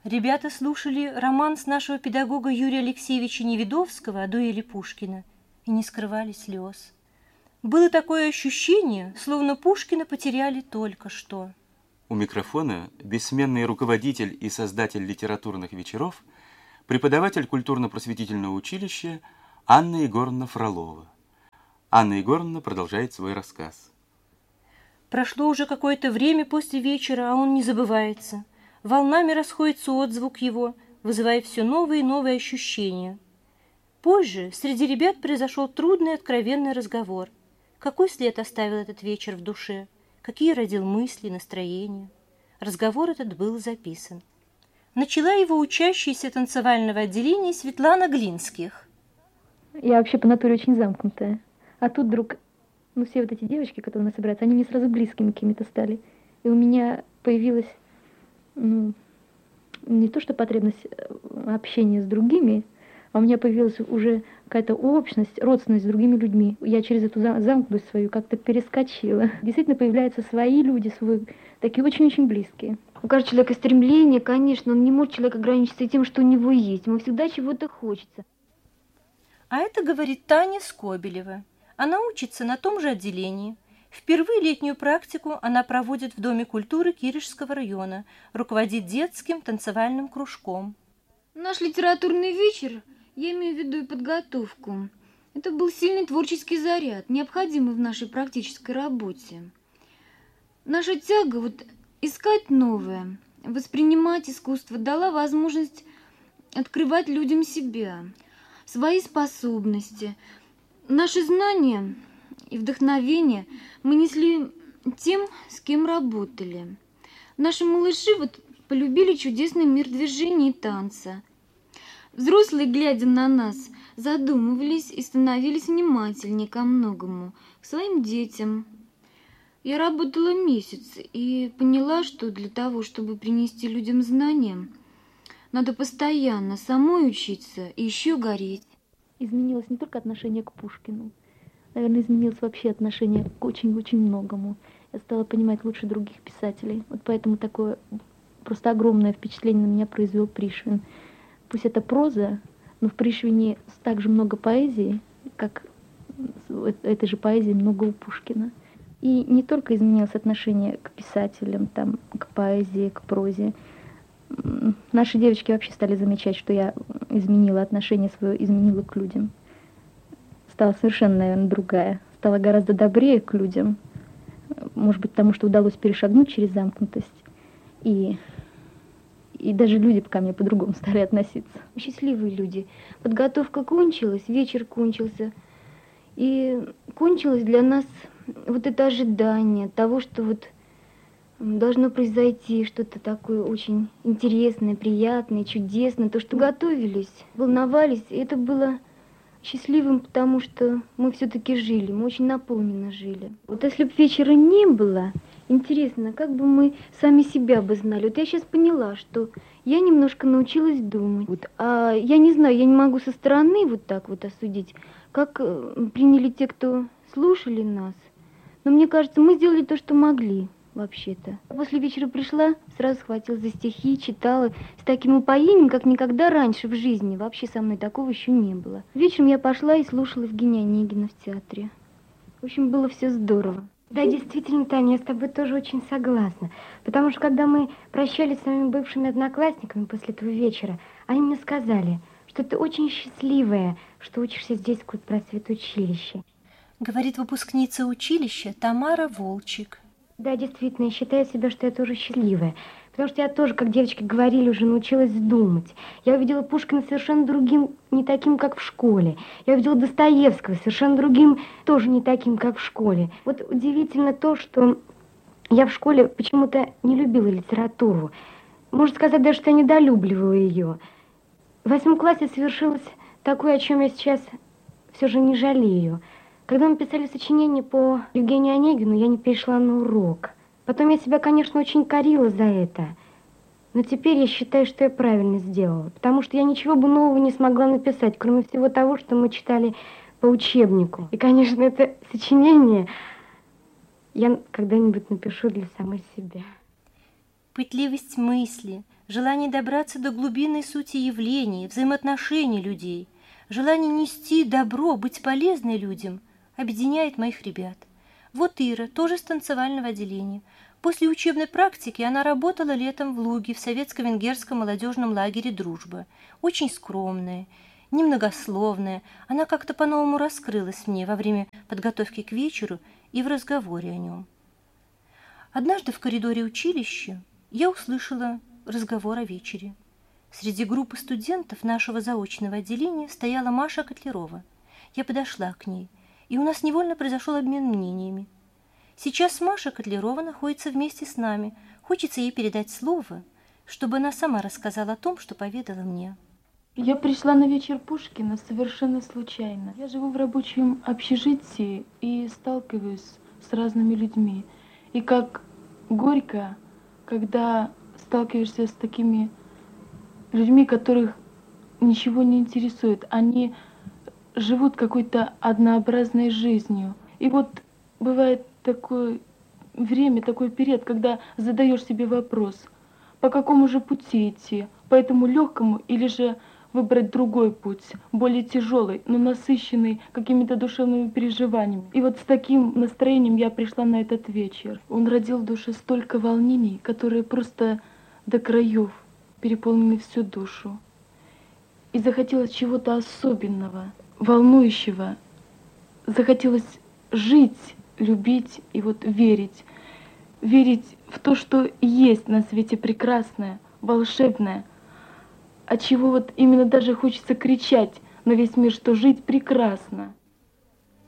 Ребята слушали романс нашего педагога Юрия Алексеевича Неведовского о дуэли Пушкина и не скрывали слез. Было такое ощущение, словно Пушкина потеряли только что. У микрофона бессменный руководитель и создатель литературных вечеров, преподаватель культурно-просветительного училища Анна Егоровна Фролова. Анна Егоровна продолжает свой рассказ. Прошло уже какое-то время после вечера, а он не забывается. Волнами расходится отзвук его, вызывая все новые и новые ощущения. Позже среди ребят произошел трудный откровенный разговор. Какой след оставил этот вечер в душе? Какие родил мысли, настроения? Разговор этот был записан. Начала его учащаяся танцевального отделения Светлана Глинских. Я вообще по натуре очень замкнутая. А тут вдруг, все вот эти девочки, которые у нас собираются, они мне сразу близкими какими-то стали. И у меня появилась, не то что потребность общения с другими, а у меня появилась уже какая-то общность, родственность с другими людьми. Я через эту замкнутость свою как-то перескочила. Действительно появляются свои люди, такие очень-очень близкие. У каждого человека стремление, конечно, он не может человек ограничиться тем, что у него есть. Ему всегда чего-то хочется. А это говорит Таня Скобелева. Она учится на том же отделении. Впервые летнюю практику она проводит в Доме культуры Киришского района, руководит детским танцевальным кружком. Наш литературный вечер, я имею в виду и подготовку, это был сильный творческий заряд, необходимый в нашей практической работе. Наша тяга искать новое, воспринимать искусство дала возможность открывать людям себя, свои способности. Наши знания и вдохновение мы несли тем, с кем работали. Наши малыши полюбили чудесный мир движения и танца. Взрослые, глядя на нас, задумывались и становились внимательнее ко многому, к своим детям. Я работала месяц и поняла, что для того, чтобы принести людям знания, надо постоянно самой учиться и еще гореть. Изменилось не только отношение к Пушкину. Наверное, изменилось вообще отношение к очень-очень многому. Я стала понимать лучше других писателей. Поэтому такое просто огромное впечатление на меня произвел Пришвин. Пусть это проза, но в Пришвине так же много поэзии, как этой же поэзии много у Пушкина. И не только изменилось отношение к писателям, к поэзии, к прозе. Наши девочки вообще стали замечать, что я изменила отношение свое, изменила к людям. Стала совершенно, наверное, другая. Стала гораздо добрее к людям. Может быть, потому что удалось перешагнуть через замкнутость. И даже люди ко мне по-другому стали относиться. Счастливые люди. Подготовка кончилась, вечер кончился. И кончилось для нас это ожидание того, что должно произойти что-то такое очень интересное, приятное, чудесное. То, что готовились, волновались, и это было счастливым, потому что мы все-таки жили, мы очень наполненно жили. Если бы вечера не было, интересно, как бы мы сами себя бы знали. Я сейчас поняла, что я немножко научилась думать. А я не знаю, я не могу со стороны так осудить, как приняли те, кто слушали нас. Но мне кажется, мы сделали то, что могли. Вообще-то. После вечера пришла, сразу схватилась за стихи, читала с таким упоением, как никогда раньше в жизни. Вообще со мной такого еще не было. Вечером я пошла и слушала Евгения Онегина в театре. В общем, было все здорово. Да, действительно, Таня, я с тобой тоже очень согласна. Потому что, когда мы прощались с своими бывшими одноклассниками после этого вечера, они мне сказали, что ты очень счастливая, что учишься здесь в культпросветучилище. Говорит выпускница училища Тамара Волчек. Да, действительно, я считаю себя, что я тоже счастливая. Потому что я тоже, как девочки говорили, уже научилась думать. Я увидела Пушкина совершенно другим, не таким, как в школе. Я увидела Достоевского совершенно другим, тоже не таким, как в школе. Удивительно то, что я в школе почему-то не любила литературу. Можно сказать даже, что я недолюбливала ее. В 8 классе совершилось такое, о чем я сейчас все же не жалею. Когда мы писали сочинение по Евгению Онегину, я не пришла на урок. Потом я себя, конечно, очень корила за это. Но теперь я считаю, что я правильно сделала. Потому что я ничего бы нового не смогла написать, кроме всего того, что мы читали по учебнику. И, конечно, это сочинение я когда-нибудь напишу для самой себя. пытливость мысли, желание добраться до глубинной сути явлений, взаимоотношений людей, желание нести добро, быть полезной людям объединяет моих ребят. Вот Ира, тоже с танцевального отделения. После учебной практики она работала летом в Луге в советско-венгерском молодежном лагере «Дружба». Очень скромная, немногословная. Она как-то по-новому раскрылась мне во время подготовки к вечеру и в разговоре о нем. Однажды в коридоре училища я услышала разговор о вечере. Среди группы студентов нашего заочного отделения стояла Маша Котлярова. Я подошла к ней, и у нас невольно произошел обмен мнениями. Сейчас Маша Котлярова находится вместе с нами. Хочется ей передать слово, чтобы она сама рассказала о том, что поведала мне. Я пришла на вечер Пушкина совершенно случайно. Я живу в рабочем общежитии и сталкиваюсь с разными людьми. И как горько, когда сталкиваешься с такими людьми, которых ничего не интересует. Они живут какой-то однообразной жизнью. И вот бывает такое время, такой период, когда задаешь себе вопрос, по какому же пути идти, по этому легкому или же выбрать другой путь, более тяжелый, но насыщенный какими-то душевными переживаниями. И вот с таким настроением я пришла на этот вечер. Он родил в душе столько волнений, которые просто до краев переполнили всю душу. И захотелось чего-то особенного, волнующего. Захотелось жить, любить и вот верить. Верить в то, что есть на свете прекрасное, волшебное, от чего вот именно даже хочется кричать на весь мир, что жить прекрасно.